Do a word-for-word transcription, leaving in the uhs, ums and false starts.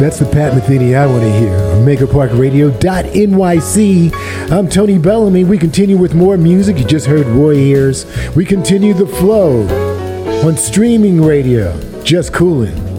That's the Pat Metheny I want to hear on mega park radio dot N Y C. I'm Tony Bellamy. We continue with more music. You just heard Roy Ayers. We continue the flow on streaming radio. Just coolin'.